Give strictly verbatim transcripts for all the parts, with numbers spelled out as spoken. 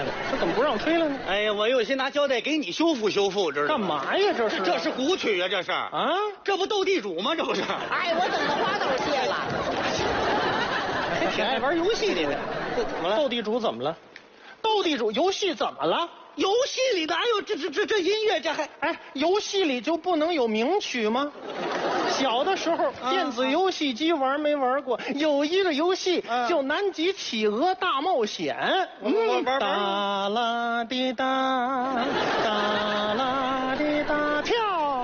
了，这怎么不让推了呢？ 哎呀，我有心拿胶带给你修复修复，知道干吗？ 嘛呀？这是这是古曲啊，这是啊？ 这不斗地主吗？这不是？ 哎，我等的花都谢了。 还挺爱玩游戏的，这怎么了？ 斗地主怎么了？斗地主游戏怎么了？ 游戏里的，哎呦，这这这这音乐，这还哎，游戏里就不能有名曲吗？小的时候， 啊电子游戏机玩没玩过？有一个游戏啊叫《南极企鹅大冒险》。 我我玩玩哒啦滴哒，哒啦滴哒跳。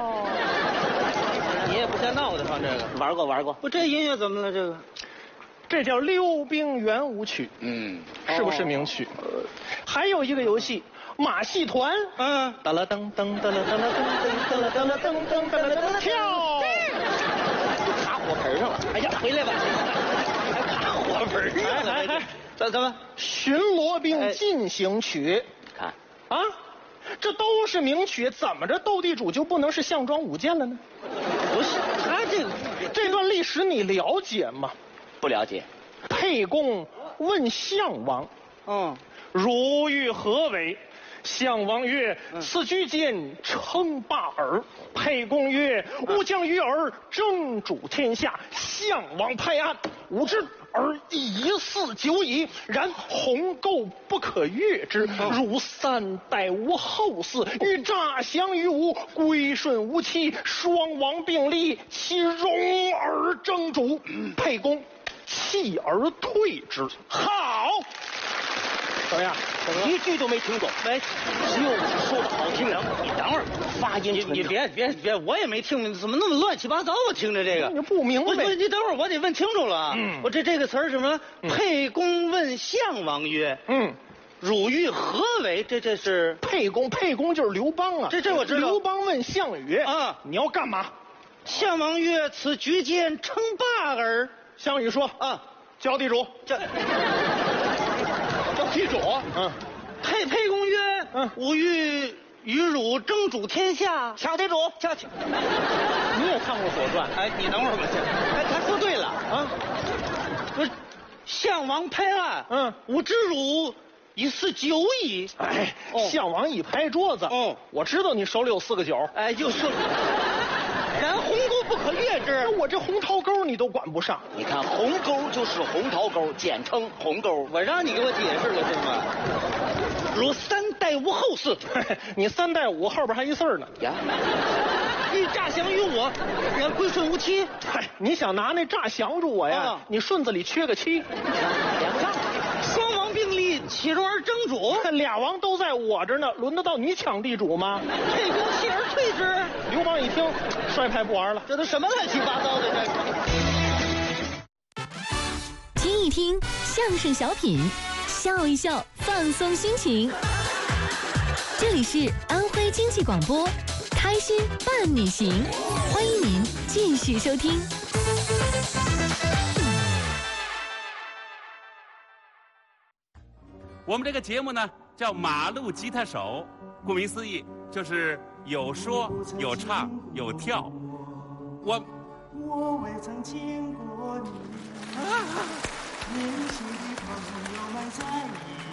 你也不嫌闹得慌，这个玩过玩过， 不，这音乐怎么了？这个， 这叫溜冰圆舞曲， 嗯， 是不是名曲？还有一个游戏。马戏团， 嗯， 哒啦噔噔哒啦哒啦噔噔哒啦哒啦噔噔哒啦哒啦跳， 卡火盆上了。 哎呀，回来吧，还卡火盆上了， 哎哎哎怎怎么？ 巡逻兵进行曲， 看， 啊，这都是名曲，怎么着斗地主就不能是项庄舞剑了呢？ 不是，他这个这段历史你了解吗？ 不了解。 沛公问项王， 嗯， 汝欲何为？项王曰：“此居间称霸耳。”沛公曰：“吾将与尔争主天下。”项王拍案：“吾知尔以似久矣，然鸿沟不可越之。汝三代无后嗣，欲诈降于吾，归顺无期，双王并立，其容而争主。”沛公弃而退之。好。怎么样？ 一句都没听懂。 没， 只有我说的好听。你等会儿，发音纯正。 你你别别别，我也没听明白，怎么那么乱七八糟？我听着这个， 你不明白。 不是，你等会儿，我得问清楚了啊。 嗯， 我这这个词儿什么？沛公问项王曰：“ 嗯， 汝欲何为？”这这是沛公，沛公就是刘邦啊。 这这我知道。 刘邦问项羽啊， 你要干嘛？ 项王曰：“此局间称霸耳。” 项羽说：“ 啊， 叫地主。” 这叫地主。 嗯。 沛沛公曰：“ 嗯， 吾欲与汝争主天下。” 抢地主， 抢抢。 你也看过《左传》？ 哎，你等会儿吧，哎，他说对了啊， 不是，项王拍案， 嗯， 吾知汝以似久矣。 哎， 哦项王一拍桌子， 哦， 我知道你手里有四个九。 哎，就说，然鸿沟不可越之。 我这红桃沟你都管不上。 你看鸿沟就是红桃沟，简称鸿沟。 我让你给我解释了是吗？汝三代无后嗣， 你三代五后边还一岁呢。 呀， 欲诈降于我，然归顺无期。 嗨，你想拿那诈降住我呀？ 啊你顺子里缺个七。 两仗，双王并立，岂容而争主？ 俩王都在我这呢，轮得到你抢地主吗？ 沛公弃而退之。 刘邦一听，帅派不玩了。 这都什么乱七八糟的这个？ 听一听相声小品，笑一笑，放松心情。这里是安徽经济广播，开心伴你行，欢迎您继续收听。 我们这个节目呢叫马路吉他手，顾名思义就是有说有唱有跳。我我未曾见过你，年轻的朋友们在一